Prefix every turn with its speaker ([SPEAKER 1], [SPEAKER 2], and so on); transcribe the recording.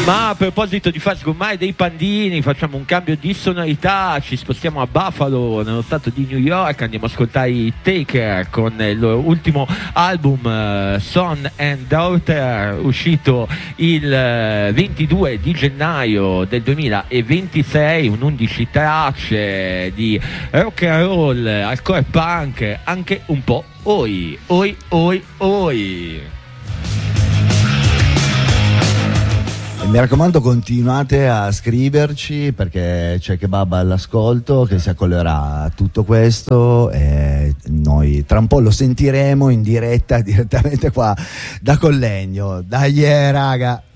[SPEAKER 1] Ma a proposito di far sgommare dei pandini, facciamo un cambio di sonorità, ci spostiamo a Buffalo, nello stato di New York, andiamo a ascoltare i Taker con il loro ultimo album Son and Daughter, uscito il 22 di gennaio del 2026, un 11 tracce di rock and roll, hardcore punk, anche un po' oi.
[SPEAKER 2] Mi raccomando, continuate a scriverci perché c'è Kebab all'ascolto che si accoglierà a tutto questo e noi tra un po' lo sentiremo in diretta direttamente qua da Collegno. Dai raga!